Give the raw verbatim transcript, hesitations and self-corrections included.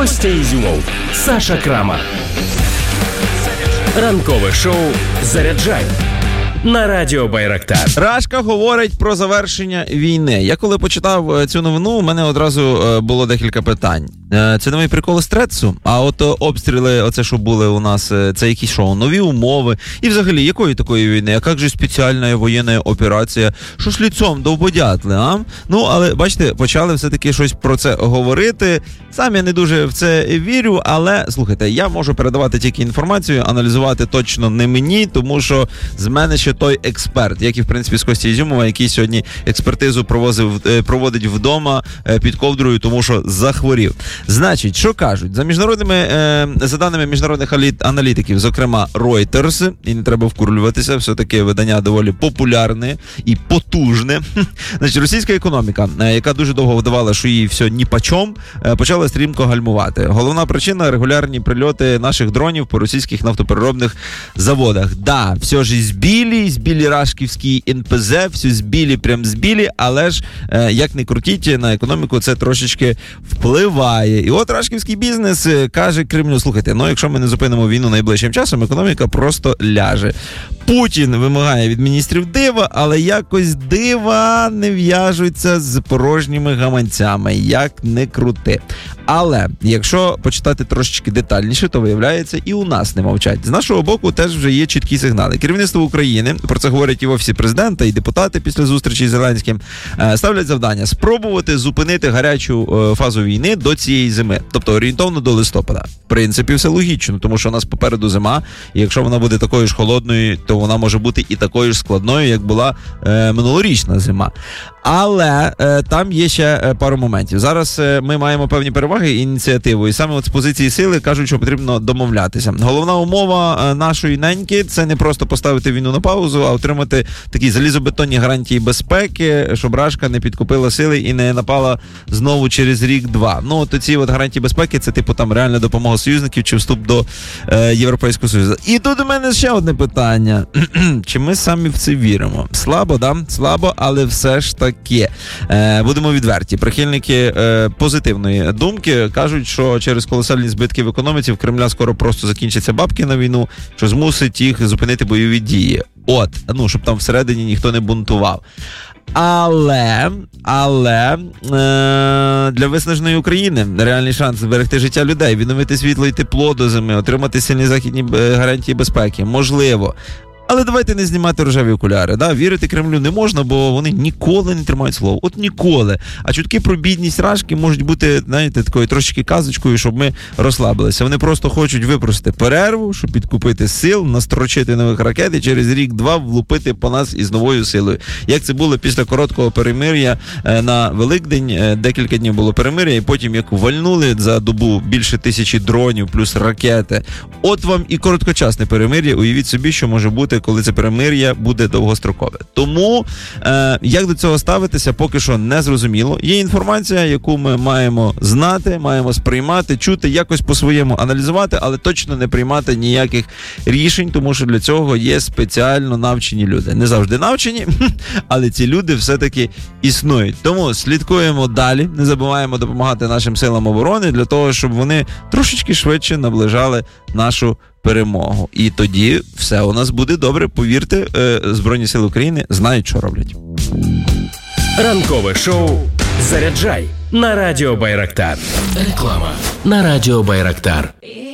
Костя Ізюмов, Саша Крама. Ранкове шоу «Заряджай» на радіо Байрактар. Рашка говорить про завершення війни. Я коли почитав цю новину, у мене одразу було декілька питань. Це новий прикол стресу, а от обстріли, оце що були у нас, це якісь шоу, нові умови. І взагалі, якої такої війни? А як же спеціальна воєнна операція? Що ж ліцом довбодятли, а? Ну, але, бачите, почали все-таки щось про це говорити. Сам я не дуже в це вірю, але, слухайте, я можу передавати тільки інформацію, аналізувати точно не мені, тому що з мене ще той експерт, як і, в принципі, з Кості Ізюмова, який сьогодні експертизу провозив, проводить вдома під ковдрою, тому що захворів. Значить, що кажуть? За міжнародними, е, за даними міжнародних аналітиків, зокрема Reuters, і не треба вкурлюватися, все-таки видання доволі популярне і потужне. Значить, російська економіка, е, яка дуже довго вдавала, що їй все ніпачом, е, почала стрімко гальмувати. Головна причина – регулярні прильоти наших дронів по російських нафтопереробних заводах. Да, все ж збілі, збілі рашківські ен пе зет, все збілі, прям збілі, але ж, е, як не крутіть, на економіку це трошечки впливає. І от рашківський бізнес каже Кремлю: слухайте, ну якщо ми не зупинимо війну найближчим часом, економіка просто ляже. Путін вимагає від міністрів дива, але якось дива не в'яжуться з порожніми гаманцями, як не крути. Але якщо почитати трошечки детальніше, то виявляється, і у нас не мовчать. З нашого боку теж вже є чіткі сигнали. Керівництво України, про це говорять і в Офісі президента, і депутати після зустрічі з Зеленським, ставлять завдання спробувати зупинити гарячу фазу війни до цієї зими. Тобто орієнтовно до листопада. В принципі, все логічно, тому що у нас попереду зима, і якщо вона буде такою ж холодною, то вона може бути і такою ж складною, як була е, минулорічна зима. Але е, там є ще е, пару моментів. Зараз е, ми маємо певні переваги і ініціативу, і саме от з позиції сили кажуть, що потрібно домовлятися. Головна умова е, нашої неньки – це не просто поставити війну на паузу, а отримати такі залізобетонні гарантії безпеки, щоб Рашка не підкупила сили і не напала знову через рік-два. Ну, от ці от гарантії безпеки – це типу там реальна допомога союзників чи вступ до е, Європейського Союзу. І тут у мене ще одне питання. Чи ми самі в це віримо? Слабо, да? Слабо, але все ж таки. Е, будемо відверті. Прихильники е, позитивної думки кажуть, що через колосальні збитки в економіці в Кремля скоро просто закінчаться бабки на війну, що змусить їх зупинити бойові дії. От, ну, щоб там всередині ніхто не бунтував. Але, але е, для виснаженої України реальний шанс зберегти життя людей, відновити світло і тепло до зими, отримати сильні західні гарантії безпеки. Можливо. Але давайте не знімати рожеві окуляри. Да? Вірити Кремлю не можна, бо вони ніколи не тримають слово. От ніколи. А чутки про бідність Рашки можуть бути, знаєте, такою трошки казочкою, щоб ми розслабилися. Вони просто хочуть випросити перерву, щоб підкупити сил, настрочити нових ракет і через рік-два влупити по нас із новою силою. Як це було після короткого перемир'я на Великдень. Декілька днів було перемир'я, і потім як вальнули за добу більше тисячі дронів плюс ракети. От вам і короткочасне перемир'я. Уявіть собі, що може бути, коли це перемир'я буде довгострокове. Тому, е, як до цього ставитися, поки що не зрозуміло. Є інформація, яку ми маємо знати, маємо сприймати, чути, якось по-своєму аналізувати, але точно не приймати ніяких рішень, тому що для цього є спеціально навчені люди. Не завжди навчені, але ці люди все-таки існують. Тому слідкуємо далі, не забуваємо допомагати нашим силам оборони для того, щоб вони трошечки швидше наближали нашу перемогу. І тоді все у нас буде добре. Повірте, Збройні сили України знають, що роблять. Ранкове шоу «Заряджай» на радіо Байрактар. Реклама на радіо Байрактар.